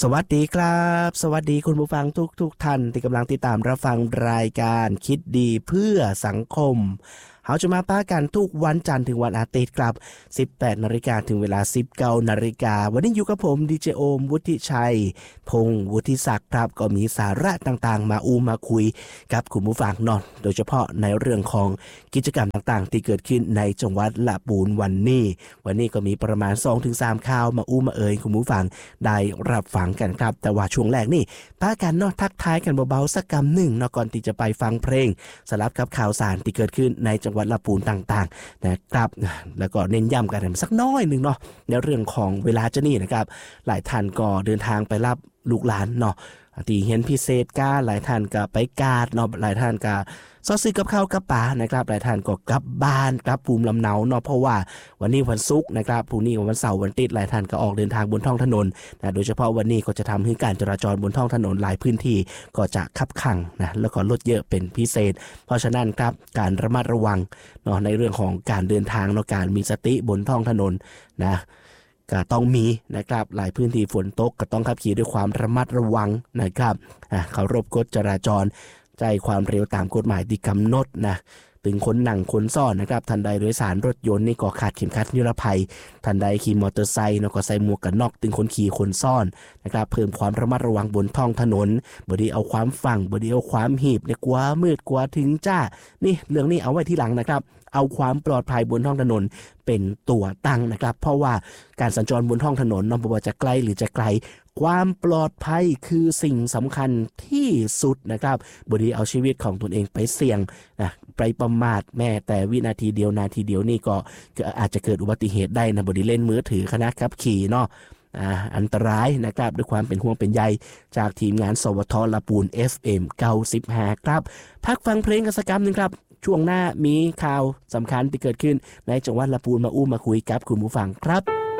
สวัสดีครับสวัสดีคุณผู้ฟังทุกท่านที่กำลังติดตามรับฟังรายการคิดดีเพื่อสังคมเราจะมาป้ากันทุกวันจันทร์ถึงวันอาทิตย์ครับ 18 นาฬิกาถึงเวลา 19 นาฬิกาวันนี้อยู่กับผมดีเจโอมวุฒิชัยพงษ์วุฒิศักดิ์ครับก็มีสาระต่างๆมาคุยกับคุณผู้ฟังเนาะโดยเฉพาะในเรื่องของกิจกรรมต่างๆที่เกิดขึ้นในจังหวัดลำพูนวันนี้ก็มีประมาณ 2-3 ข่าวมาเอ่ยคุณผู้ฟังได้รับฟังกันครับแต่ว่าช่วงแรกนี่ป้ากันเนาะทักทายกันเบาๆสักคำหนึ่งเนาะก่อนที่จะไปฟังเพลงสลับกับข่าวสารที่เกิดขึ้นในจังหวัดลำพูนต่างๆนะครับแล้วก็เน้นย้ำกันสักน้อยนึงเนาะในเรื่องของเวลาจะนี่นะครับหลายท่านก็เดินทางไปรับลูกหลานเนาะที่เห็นพิเศษก้าหลายท่านก็ไปกาดเนาะหลายท่านก็ซอซื้อกับข้าวกับปลานะครับหลายท่านก็กลับบ้านกลับภูมิลำเนาเนาะเพราะว่าวันนี้วันศุกร์นะครับพรุ่งนี้วันเสาร์วันอาทิตย์หลายท่านก็ออกเดินทางบนท้องถนนนะโดยเฉพาะวันนี้ก็จะทำให้การจราจรบนท้องถนนหลายพื้นที่ก็จะคับขั่งนะแล้วก็รถเยอะเป็นพิเศษเพราะฉะนั้นครับการระมัดระวังเนาะในเรื่องของการเดินทางเนาะการมีสติบนท้องถนนนะก็ต้องมีนะครับหลายพื้นที่ฝนตกก็ต้องขับขี่ด้วยความระมัดระวังนะครับเคารพกฎจราจรใจความเร็วตามกฎหมายที่กำหนดนะถึงคนนั่งคนซ่อนนะครับทันใดโดยสารรถยนต์นี่ก็ขาดเข็มขัดนิรภัยทันใดขี่มอเตอร์ไซค์แล้วก็ใส่หมวกกันน็อกถึงคนขี่คนซ่อนนะครับเพิ่มความระมัดระวังบนท้องถนนบ่ได้เอาความฝั่งบ่ได้เอาความหีบเนี่ยกว่ามืดกว่าถึงจ้านี่เรื่องนี้เอาไว้ที่หลังนะครับเอาความปลอดภัยบนท้องถนนเป็นตัวตั้งนะครับเพราะว่าการสัญจรบนท้องถนนไม่ว่าจะใกล้หรือจะไกลความปลอดภัยคือสิ่งสำคัญที่สุดนะครับบ่ได้เอาชีวิตของตนเองไปเสี่ยงนะไปประมาทแม้แต่วินาทีเดียวนี่ก็อาจจะเกิดอุบัติเหตุได้นะบ่ได้เล่นมือถือขณะขับขี่เนาะอันตรายนะครับด้วยความเป็นห่วงเป็นใยจากทีมงานสวทลำพูน FM 95ครับพักฟังเพลงกันสักคำหนึ่งครับช่วงหน้ามีข่าวสำคัญที่เกิดขึ้นในจังหวัดลำพูนมาคุยกับคุณผู้ฟังครับ